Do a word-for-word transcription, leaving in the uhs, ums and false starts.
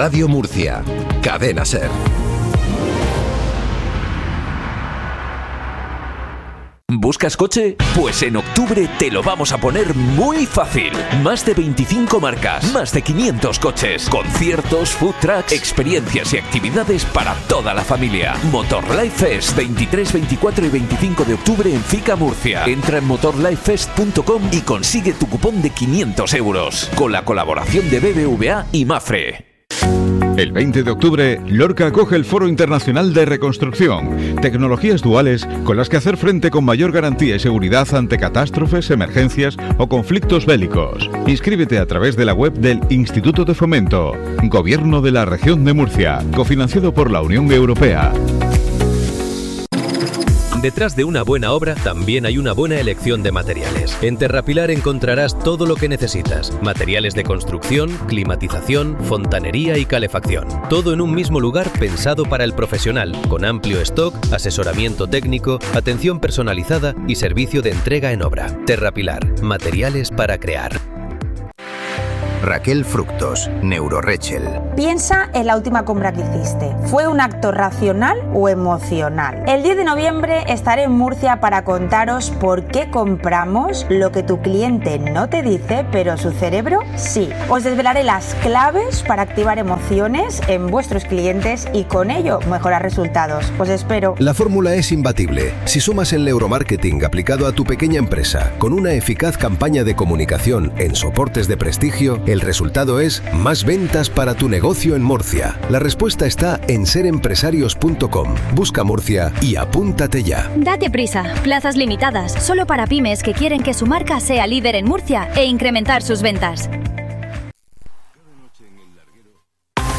Radio Murcia. Cadena SER. ¿Buscas coche? Pues en octubre te lo vamos a poner muy fácil. Más de veinticinco marcas, más de quinientos coches, conciertos, food trucks, experiencias y actividades para toda la familia. Motorlife Fest, veintitrés, veinticuatro y veinticinco de octubre en Fica Murcia. Entra en motorlifefest punto com y consigue tu cupón de quinientos euros. Con la colaboración de B B V A y Mafre. El veinte de octubre, Lorca acoge el Foro Internacional de Reconstrucción, tecnologías duales con las que hacer frente con mayor garantía y seguridad ante catástrofes, emergencias o conflictos bélicos. Inscríbete a través de la web del Instituto de Fomento, Gobierno de la Región de Murcia, cofinanciado por la Unión Europea. Detrás de una buena obra también hay una buena elección de materiales. En Terrapilar encontrarás todo lo que necesitas. Materiales de construcción, climatización, fontanería y calefacción. Todo en un mismo lugar pensado para el profesional, con amplio stock, asesoramiento técnico, atención personalizada y servicio de entrega en obra. Terrapilar, materiales para crear. Raquel Fructos, Neurorechel. Piensa en la última compra que hiciste. ¿Fue un acto racional o emocional? El diez de noviembre estaré en Murcia para contaros por qué compramos lo que tu cliente no te dice, pero su cerebro sí. Os desvelaré las claves para activar emociones en vuestros clientes y con ello mejorar resultados. Os espero. La fórmula es imbatible. Si sumas el neuromarketing aplicado a tu pequeña empresa con una eficaz campaña de comunicación en soportes de prestigio, el resultado es más ventas para tu negocio en Murcia. La respuesta está en ser empresarios punto com. Busca Murcia y apúntate ya. Date prisa. Plazas limitadas. Solo para pymes que quieren que su marca sea líder en Murcia e incrementar sus ventas.